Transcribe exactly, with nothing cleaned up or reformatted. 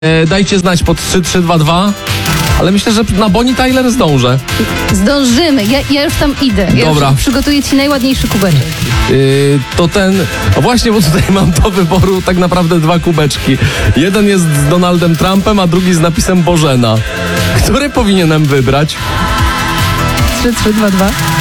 E, dajcie znać pod trzy trzy dwa dwa, ale myślę, że na Bonnie Tyler zdążę. Zdążymy. Ja, ja już tam idę. Ja Dobra. już przygotuję ci najładniejszy kubeczek. Yy, to ten... No właśnie, bo tutaj mam do wyboru tak naprawdę dwa kubeczki. Jeden jest z Donaldem Trumpem, a drugi z napisem Bożena. Który powinienem wybrać? trzy trzy dwa dwa.